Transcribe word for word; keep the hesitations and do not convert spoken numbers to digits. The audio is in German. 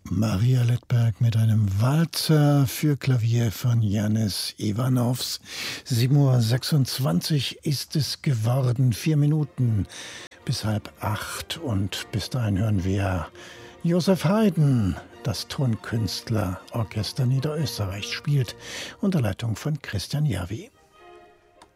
Maria Lettberg mit einem Walzer für Klavier von Yannis Ivanows. sieben Uhr sechsundzwanzig ist es geworden, vier Minuten bis halb acht. Und bis dahin hören wir Josef Haydn, das Tonkünstlerorchester Niederösterreich, spielt unter Leitung von Christian Järvi.